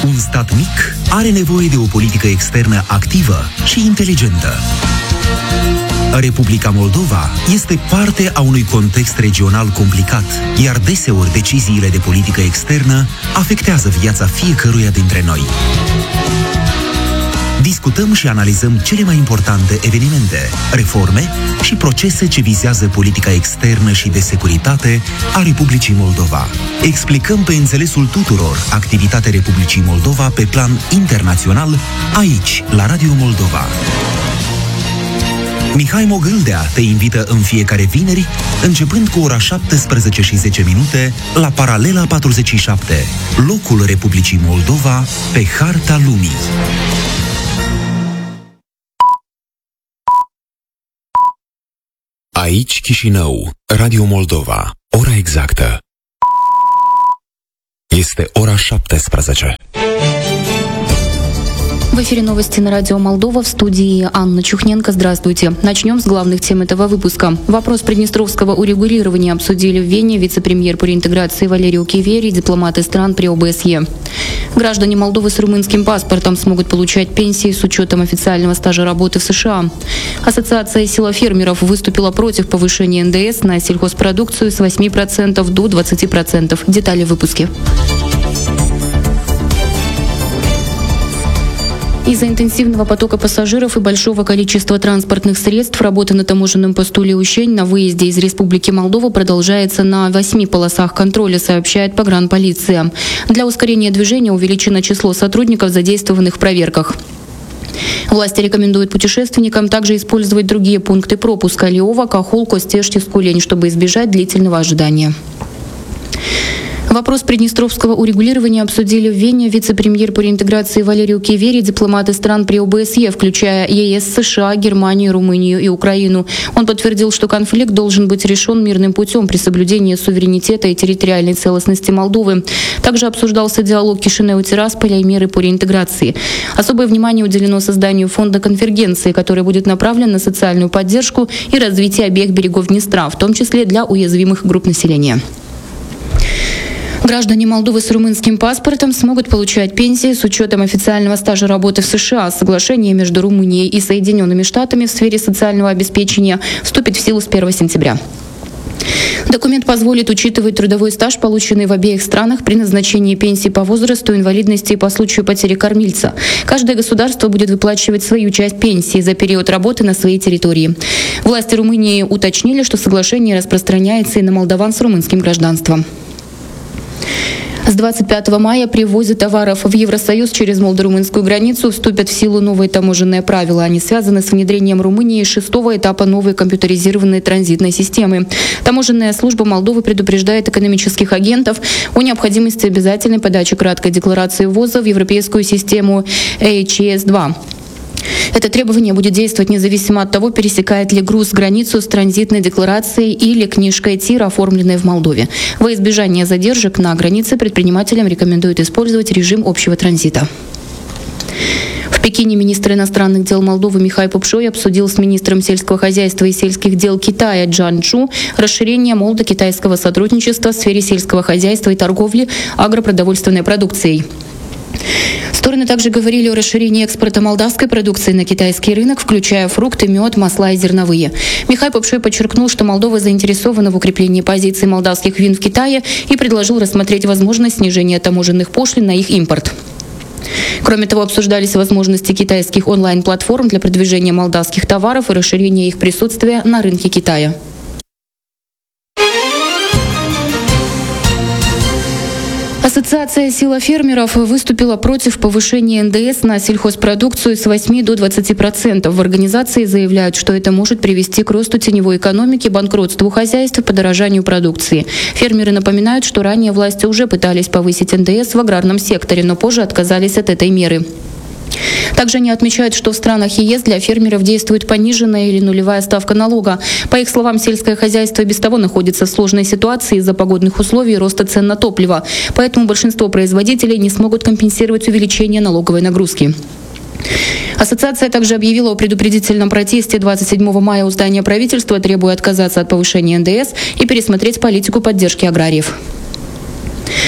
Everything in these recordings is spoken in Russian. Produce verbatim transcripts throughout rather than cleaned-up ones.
Un stat mic are nevoie de o politică externă activă și inteligentă. Republica Moldova este parte a unui context regional complicat, iar deseori deciziile de politică externă afectează viața fiecăruia dintre noi. Discutăm și analizăm cele mai importante evenimente, reforme și procese ce vizează politica externă și de securitate a Republicii Moldova. Explicăm pe înțelesul tuturor activitatea Republicii Moldova pe plan internațional, aici, la Radio Moldova. Mihai Mogâldea te invită în fiecare vineri, începând cu ora șaptesprezece și zece minute, la Paralela patruzeci și șapte, locul Republicii Moldova pe harta lumii. Aici Chișinău, Radio Moldova, ora exactă. Este ora șaptesprezece. В эфире новости на радио Молдова, в студии Анна Чухненко. Здравствуйте. Начнем с главных тем этого выпуска. Вопрос приднестровского урегулирования обсудили в Вене вице-премьер по реинтеграции Валерий Укивери и дипломаты стран при О Б С Е. Граждане Молдовы с румынским паспортом смогут получать пенсии с учетом официального стажа работы в США. Ассоциация силофермеров выступила против повышения эн дэ эс на сельхозпродукцию с восьми процентов до двадцати процентов. Детали в выпуске. Из-за интенсивного потока пассажиров и большого количества транспортных средств работа на таможенном посту Леущень на выезде из Республики Молдова продолжается на восьми полосах контроля, сообщает погранполиция. Для ускорения движения увеличено число сотрудников, задействованных в проверках. Власти рекомендуют путешественникам также использовать другие пункты пропуска – Лиова, Кахул, Костеш, Тискулень, чтобы избежать длительного ожидания. Вопрос приднестровского урегулирования обсудили в Вене вице-премьер по реинтеграции Валерий Укивери и дипломаты стран при О Б С Е, включая Е Е С, США, Германию, Румынию и Украину. Он подтвердил, что конфликт должен быть решен мирным путем при соблюдении суверенитета и территориальной целостности Молдовы. Также обсуждался диалог Кишинеу-Тирасполя и меры по реинтеграции. Особое внимание уделено созданию фонда конвергенции, который будет направлен на социальную поддержку и развитие обеих берегов Днестра, в том числе для уязвимых групп населения. Граждане Молдовы с румынским паспортом смогут получать пенсии с учетом официального стажа работы в США. Соглашение между Румынией и Соединенными Штатами в сфере социального обеспечения вступит в силу с первого сентября. Документ позволит учитывать трудовой стаж, полученный в обеих странах при назначении пенсии по возрасту, инвалидности и по случаю потери кормильца. Каждое государство будет выплачивать свою часть пенсии за период работы на своей территории. Власти Румынии уточнили, что соглашение распространяется и на молдаван с румынским гражданством. С двадцать пятого мая при ввозе товаров в Евросоюз через молдо-румынскую границу вступят в силу новые таможенные правила. Они связаны с внедрением Румынии шестого этапа новой компьютеризированной транзитной системы. Таможенная служба Молдовы предупреждает экономических агентов о необходимости обязательной подачи краткой декларации ввоза в европейскую систему Эйч Эс два. Это требование будет действовать независимо от того, пересекает ли груз границу с транзитной декларацией или книжкой ТИР, оформленной в Молдове. Во избежание задержек на границе предпринимателям рекомендуют использовать режим общего транзита. В Пекине министр иностранных дел Молдовы Михай Попшой обсудил с министром сельского хозяйства и сельских дел Китая Джан Чжу расширение молдо-китайского сотрудничества в сфере сельского хозяйства и торговли агропродовольственной продукцией. Стороны также говорили о расширении экспорта молдавской продукции на китайский рынок, включая фрукты, мед, масла и зерновые. Михай Попшой подчеркнул, что Молдова заинтересована в укреплении позиций молдавских вин в Китае и предложил рассмотреть возможность снижения таможенных пошлин на их импорт. Кроме того, обсуждались возможности китайских онлайн-платформ для продвижения молдавских товаров и расширения их присутствия на рынке Китая. Ассоциация силофермеров выступила против повышения эн дэ эс на сельхозпродукцию с восьми до двадцати процентов. В организации заявляют, что это может привести к росту теневой экономики, банкротству хозяйств и подорожанию продукции. Фермеры напоминают, что ранее власти уже пытались повысить эн дэ эс в аграрном секторе, но позже отказались от этой меры. Также они отмечают, что в странах Е Е С для фермеров действует пониженная или нулевая ставка налога. По их словам, сельское хозяйство без того находится в сложной ситуации из-за погодных условий и роста цен на топливо. Поэтому большинство производителей не смогут компенсировать увеличение налоговой нагрузки. Ассоциация также объявила о предупредительном протесте двадцать седьмого мая у здания правительства, требуя отказаться от повышения эн дэ эс и пересмотреть политику поддержки аграриев.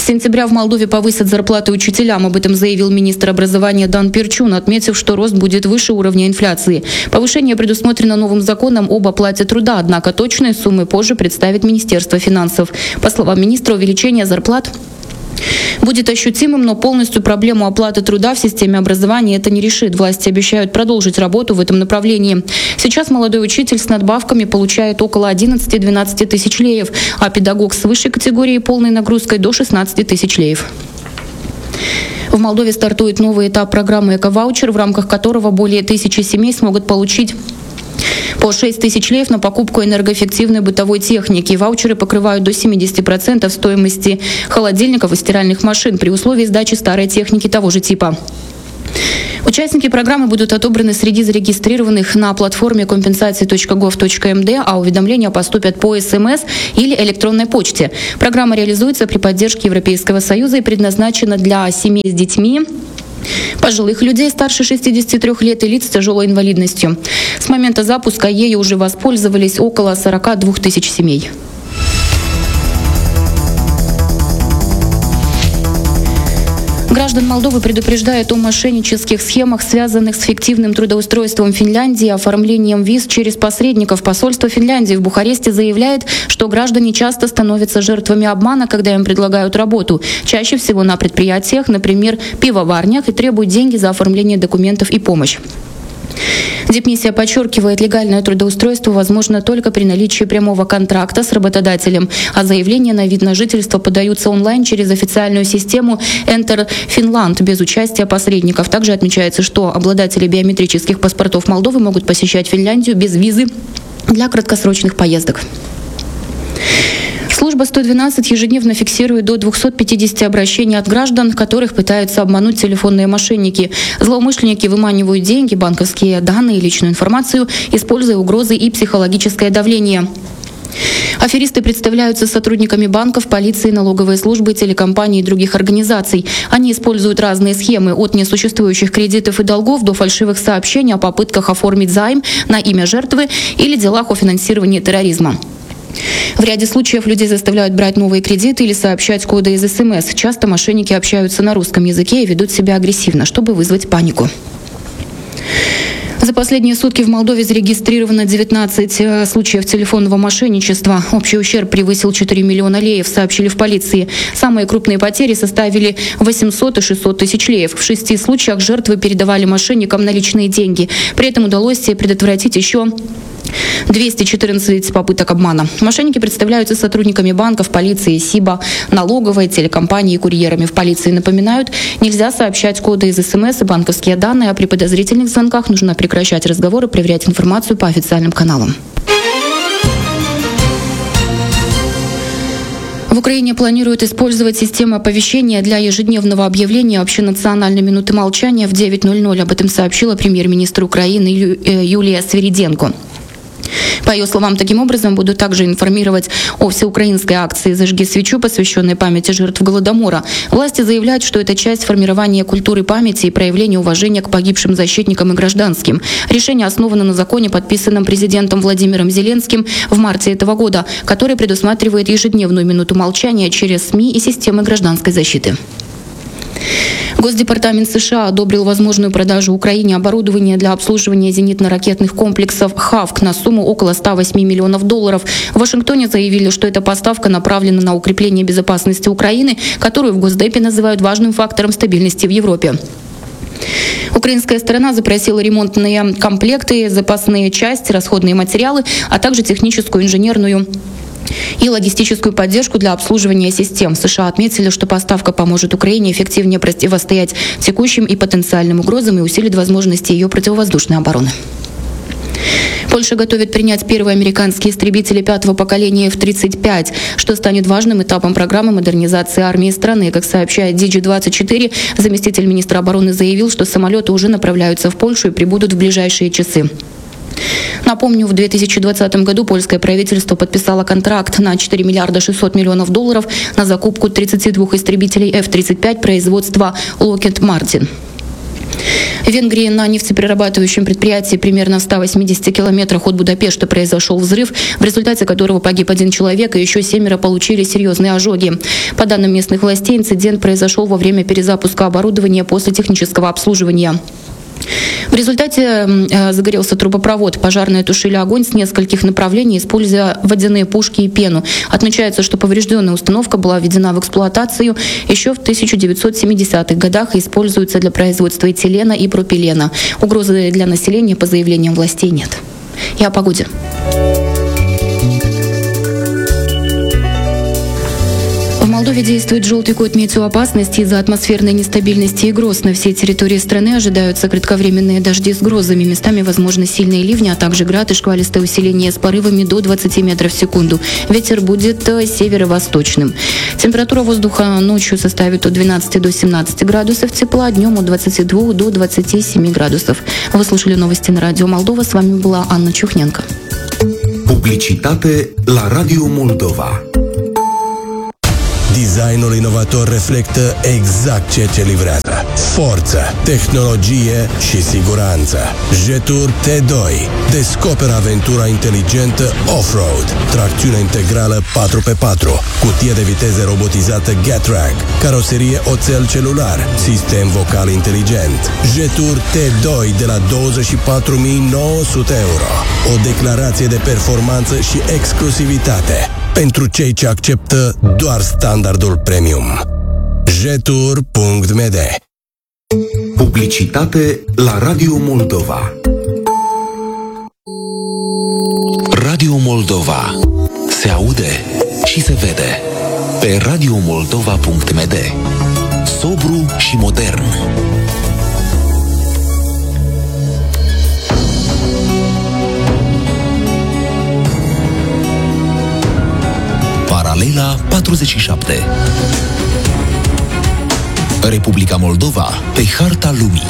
С сентября в Молдове повысят зарплаты учителям. Об этом заявил министр образования Дан Перчун, отметив, что рост будет выше уровня инфляции. Повышение предусмотрено новым законом об оплате труда, однако точные суммы позже представит Министерство финансов. По словам министра, увеличение зарплат будет ощутимым, но полностью проблему оплаты труда в системе образования это не решит. Власти обещают продолжить работу в этом направлении. Сейчас молодой учитель с надбавками получает около одиннадцати-двенадцати тысяч леев, а педагог с высшей категорией полной нагрузкой до шестнадцати тысяч леев. В Молдове стартует новый этап программы «Эко-ваучер», в рамках которого более тысячи семей смогут получить по шесть тысяч леев на покупку энергоэффективной бытовой техники. Ваучеры покрывают до семидесяти процентов стоимости холодильников и стиральных машин при условии сдачи старой техники того же типа. Участники программы будут отобраны среди зарегистрированных на платформе компенсации точка гов точка эм дэ, а уведомления поступят по эс эм эс или электронной почте. Программа реализуется при поддержке Европейского Союза и предназначена для семей с детьми, пожилых людей старше шестидесяти трёх лет и лиц с тяжелой инвалидностью. С момента запуска ею уже воспользовались около сорока двух тысяч семей. Граждан Молдовы предупреждают о мошеннических схемах, связанных с фиктивным трудоустройством в Финляндии и оформлением виз через посредников. Посольство Финляндии в Бухаресте заявляет, что граждане часто становятся жертвами обмана, когда им предлагают работу. Чаще всего на предприятиях, например, пивоварнях, и требуют деньги за оформление документов и помощь. Дипмиссия подчеркивает, легальное трудоустройство возможно только при наличии прямого контракта с работодателем, а заявления на вид на жительство подаются онлайн через официальную систему Enter Finland без участия посредников. Также отмечается, что обладатели биометрических паспортов Молдовы могут посещать Финляндию без визы для краткосрочных поездок. Служба сто двенадцать ежедневно фиксирует до двухсот пятидесяти обращений от граждан, которых пытаются обмануть телефонные мошенники. Злоумышленники выманивают деньги, банковские данные и личную информацию, используя угрозы и психологическое давление. Аферисты представляются сотрудниками банков, полиции, налоговой службы, телекомпаний и других организаций. Они используют разные схемы от несуществующих кредитов и долгов до фальшивых сообщений о попытках оформить займ на имя жертвы или делах о финансировании терроризма. В ряде случаев людей заставляют брать новые кредиты или сообщать коды из эс эм эс. Часто мошенники общаются на русском языке и ведут себя агрессивно, чтобы вызвать панику. За последние сутки в Молдове зарегистрировано девятнадцать случаев телефонного мошенничества. Общий ущерб превысил четыре миллиона леев, сообщили в полиции. Самые крупные потери составили восемьсот и шестьсот тысяч леев. В шести случаях жертвы передавали мошенникам наличные деньги. При этом удалось предотвратить еще двести четырнадцать попыток обмана. Мошенники представляются сотрудниками банков, полиции, СИБа, налоговой, телекомпании и курьерами. В полиции напоминают, нельзя сообщать коды из эс эм эс и банковские данные, а при подозрительных звонках нужно прекращать разговоры, проверять информацию по официальным каналам. В Украине планируют использовать систему оповещения для ежедневного объявления общенациональной минуты молчания в девять ноль ноль. Об этом сообщила премьер-министр Украины Юлия Свириденко. По ее словам, таким образом будут также информировать о всеукраинской акции «Зажги свечу», посвященной памяти жертв Голодомора. Власти заявляют, что это часть формирования культуры памяти и проявления уважения к погибшим защитникам и гражданским. Решение основано на законе, подписанном президентом Владимиром Зеленским в марте этого года, который предусматривает ежедневную минуту молчания через СМИ и системы гражданской защиты. Госдепартамент США одобрил возможную продажу Украине оборудования для обслуживания зенитно-ракетных комплексов «Хавк» на сумму около ста восьми миллионов долларов. В Вашингтоне заявили, что эта поставка направлена на укрепление безопасности Украины, которую в Госдепе называют важным фактором стабильности в Европе. Украинская сторона запросила ремонтные комплекты, запасные части, расходные материалы, а также техническую, инженерную и логистическую поддержку для обслуживания систем. США отметили, что поставка поможет Украине эффективнее противостоять текущим и потенциальным угрозам и усилит возможности ее противовоздушной обороны. Польша готовит принять первые американские истребители пятого поколения эф тридцать пять, что станет важным этапом программы модернизации армии страны. Как сообщает ди джи двадцать четыре, заместитель министра обороны заявил, что самолеты уже направляются в Польшу и прибудут в ближайшие часы. Напомню, в две тысячи двадцатом году польское правительство подписало контракт на четыре миллиарда шестьсот миллионов долларов на закупку тридцати двух истребителей эф тридцать пять производства Lockheed Martin. В Венгрии на нефтеперерабатывающем предприятии примерно в ста восьмидесяти километрах от Будапешта произошел взрыв, в результате которого погиб один человек, и еще семеро получили серьезные ожоги. По данным местных властей, инцидент произошел во время перезапуска оборудования после технического обслуживания. В результате э, загорелся трубопровод. Пожарные тушили огонь с нескольких направлений, используя водяные пушки и пену. Отмечается, что поврежденная установка была введена в эксплуатацию еще в тысяча девятьсот семидесятых годах и используется для производства этилена и пропилена. Угрозы для населения по заявлениям властей нет. И о погоде. В Молдове действует желтый код метеоопасности из-за атмосферной нестабильности и гроз. На всей территории страны ожидаются кратковременные дожди с грозами. Местами возможны сильные ливни, а также град и шквалистое усиление с порывами до двадцати метров в секунду. Ветер будет северо-восточным. Температура воздуха ночью составит от двенадцати до семнадцати градусов тепла, днем от двадцати двух до двадцати семи градусов. Вы слушали новости на Радио Молдова. С вами была Анна Чухненко. Publicitate la Radio Moldova. Designul inovator reflectă exact ceea ce livrează. Forță, tehnologie și siguranță. Jetur T doi. Descoperă aventura inteligentă off-road. Tracțiune integrală patru pe patru. Cutie de viteze robotizată Getrack. Caroserie oțel celular. Sistem vocal inteligent. Jetur T doi de la douăzeci și patru mii nouă sute euro. O declarație de performanță și exclusivitate pentru cei ce acceptă doar standardul premium. jetur punct m d. Publicitate la Radio Moldova. Radio Moldova. Se aude și se vede. Pe radio moldova punct m d. Sobru și modern. Paralela patruzeci și șapte. Republica Moldova pe harta lumii.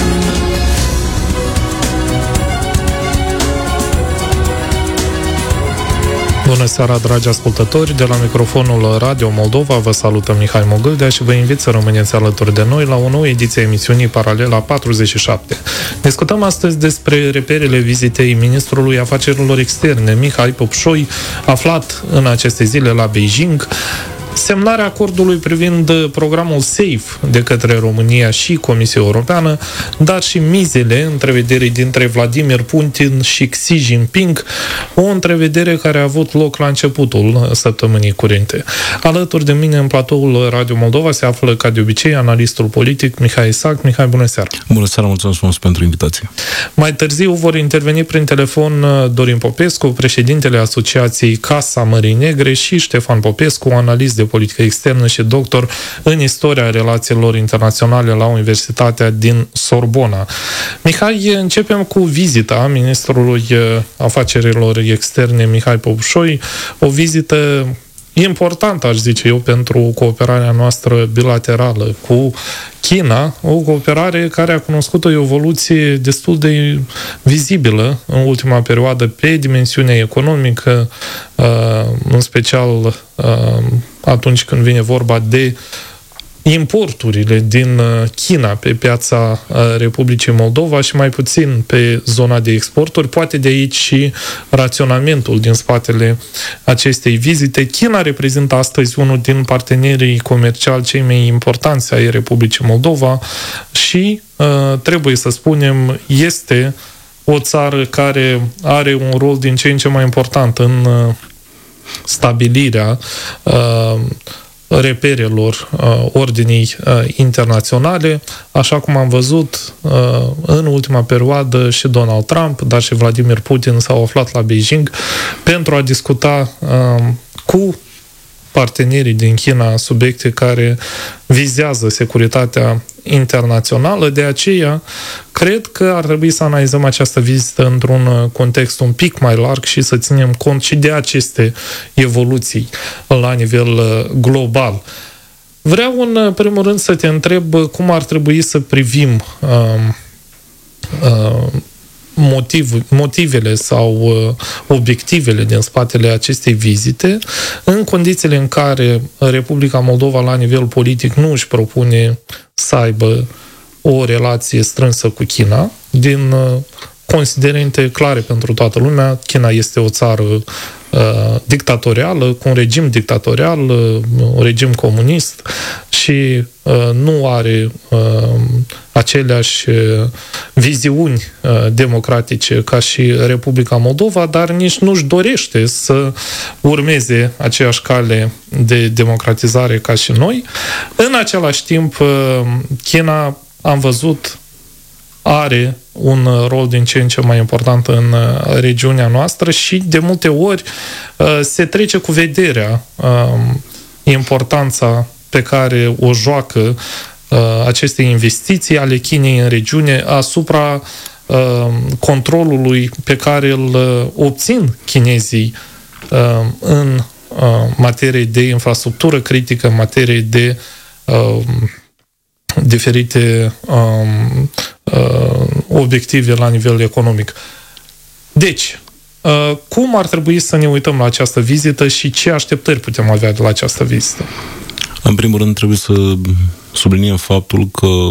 Bună seara, dragi ascultători! De la microfonul Radio Moldova vă salută Mihai Mogâldea și vă invit să rămâneți alături de noi la o nouă ediție a emisiunii Paralela patruzeci și șapte. Discutăm astăzi despre reperele vizitei ministrului afacerilor externe, Mihai Popșoi, aflat în aceste zile la Beijing, semnarea acordului privind programul SAFE de către România și Comisia Europeană, dar și mizele întrevederii dintre Vladimir Putin și Xi Jinping, o întrevedere care a avut loc la începutul săptămânii curente. Alături de mine în platoul Radio Moldova se află, ca de obicei, analistul politic Mihai Isac. Mihai, bună seara! Bună seara, mulțumesc frumos pentru invitație! Mai târziu vor interveni prin telefon Dorin Popescu, președintele Asociației Casa Mării Negre, și Ștefan Popescu, analist de politică externă și doctor în istoria relațiilor internaționale la Universitatea din Sorbona. Mihai, începem cu vizita ministrului afacerilor externe Mihai Popșoi, o vizită importantă, aș zice eu, pentru cooperarea noastră bilaterală cu China, o cooperare care a cunoscut o evoluție destul de vizibilă în ultima perioadă pe dimensiunea economică, în special atunci când vine vorba de importurile din China pe piața Republicii Moldova și mai puțin pe zona de exporturi. Poate de aici și raționamentul din spatele acestei vizite. China reprezintă astăzi unul din partenerii comerciali cei mai importanți ai Republicii Moldova și, trebuie să spunem, este o țară care are un rol din ce în ce mai important în stabilirea reperelor uh, ordinii uh, internaționale, așa cum am văzut uh, în ultima perioadă și Donald Trump, dar și Vladimir Putin s-au aflat la Beijing pentru a discuta uh, cu partenerii din China subiecte care vizează securitatea internațională. De aceea, cred că ar trebui să analizăm această vizită într-un context un pic mai larg și să ținem cont și de aceste evoluții la nivel global. Vreau, în primul rând, să te întreb cum ar trebui să privim uh, uh, Motiv, motivele sau uh, obiectivele din spatele acestei vizite, în condițiile în care Republica Moldova la nivel politic nu își propune să aibă o relație strânsă cu China, din considerente clare pentru toată lumea. China este o țară uh, dictatorială, cu un regim dictatorial, uh, un regim comunist și uh, nu are uh, aceleași uh, viziuni uh, democratice ca și Republica Moldova, dar nici nu-și dorește să urmeze aceeași cale de democratizare ca și noi. În același timp, uh, China, am văzut, are un rol din ce în ce mai important în regiunea noastră și de multe ori se trece cu vederea importanța pe care o joacă aceste investiții ale Chinei în regiune asupra controlului pe care îl obțin chinezii în materie de infrastructură critică, în materie de diferite um, uh, obiective la nivel economic. Deci, uh, cum ar trebui să ne uităm la această vizită și ce așteptări putem avea de la această vizită? În primul rând, trebuie să subliniem faptul că